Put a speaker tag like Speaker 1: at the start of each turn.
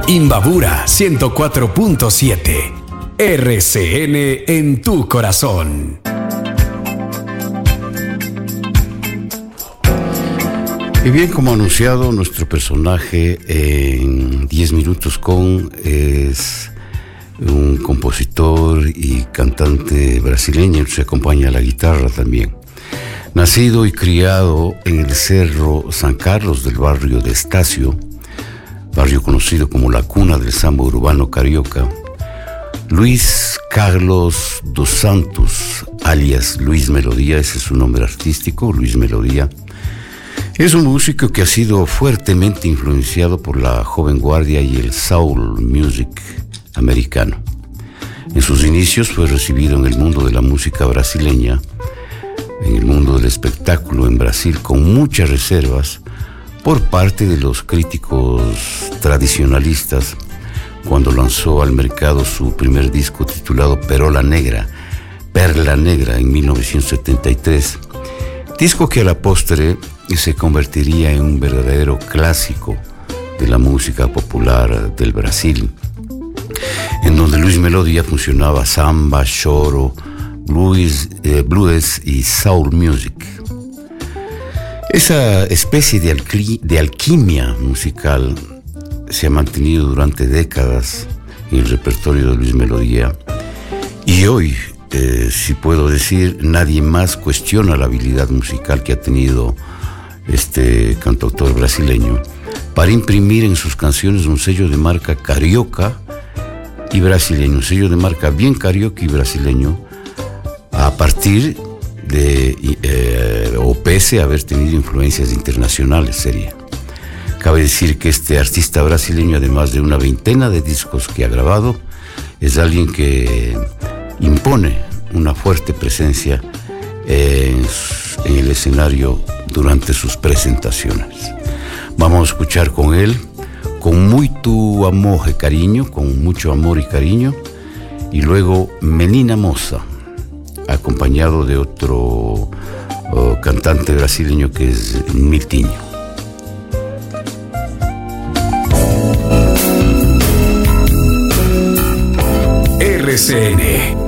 Speaker 1: Imbabura 104.7. RCN en tu corazón.
Speaker 2: Y bien, como anunciado, nuestro personaje en 10 minutos con es un compositor y cantante brasileño, se acompaña a la guitarra también. Nacido y criado en el Cerro San Carlos del barrio de Estacio, barrio conocido como la cuna del samba urbano carioca, Luis Carlos dos Santos, alias Luis Melodía, ese es su nombre artístico, Luis Melodía, es un músico que ha sido fuertemente influenciado por la joven guardia y el soul music americano. En sus inicios fue recibido en el mundo de la música brasileña, en el mundo del espectáculo en Brasil, con muchas reservas por parte de los críticos tradicionalistas cuando lanzó al mercado su primer disco titulado Perla Negra en 1973, disco que a la postre se convertiría en un verdadero clásico de la música popular del Brasil, en donde Luis Melodía funcionaba samba, choro, blues y soul music. Esa especie de alquimia musical se ha mantenido durante décadas en el repertorio de Luis Melodía, y hoy, si puedo decir, nadie más cuestiona la habilidad musical que ha tenido este cantautor brasileño para imprimir en sus canciones un sello de marca carioca y brasileño, un sello de marca bien carioca y brasileño, a partir de o pese a haber tenido influencias internacionales, sería. Cabe decir que este artista brasileño, además de una veintena de discos que ha grabado, es alguien que impone una fuerte presencia en el escenario durante sus presentaciones. Vamos a escuchar con él, con mucho amor y cariño, con mucho amor y cariño, y luego Menina Moça, acompañado de otro cantante brasileño que es Miltinho.
Speaker 1: RCN